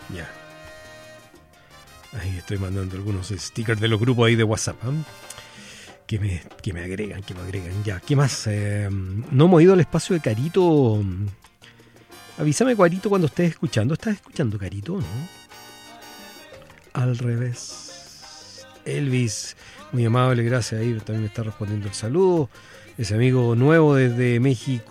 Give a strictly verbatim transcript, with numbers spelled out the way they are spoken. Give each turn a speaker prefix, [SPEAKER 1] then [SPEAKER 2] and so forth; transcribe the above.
[SPEAKER 1] Ya. Ahí estoy mandando algunos stickers de los grupos ahí de WhatsApp, ¿eh? que, me, que me agregan, que me agregan. Ya, ¿qué más? Eh, no hemos ido al espacio de Carito. Avísame, Carito, cuando estés escuchando. ¿Estás escuchando, Carito, no? Al revés. Elvis, muy amable, gracias. Ahí también me está respondiendo el saludo. Ese amigo nuevo desde México.